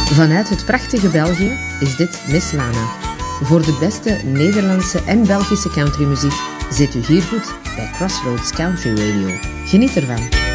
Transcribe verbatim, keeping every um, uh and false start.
Vanuit het prachtige België is dit Miss Lana. Voor de beste Nederlandse en Belgische countrymuziek zit u hier goed bij Crossroads Country Radio. Geniet ervan.